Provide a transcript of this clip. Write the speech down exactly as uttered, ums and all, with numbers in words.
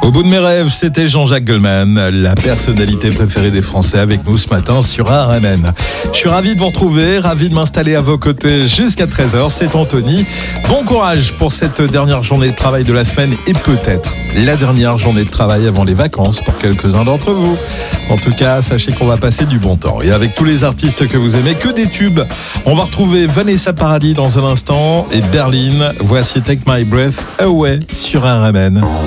Au bout de mes rêves, c'était Jean-Jacques Goldman, la personnalité préférée des Français, avec nous ce matin sur R M N. Je suis ravi de vous retrouver, ravi de m'installer à vos côtés jusqu'à treize heures. C'est Anthony. Bon courage pour cette dernière journée de travail de la semaine et peut-être la dernière journée de travail avant les vacances pour quelques-uns d'entre vous. En tout cas, sachez qu'on va passer du bon temps. Et avec tous les artistes que vous aimez, que des tubes. On va retrouver Vanessa Paradis dans un instant et Berlin. Voici Take My Breath Away sur R M N.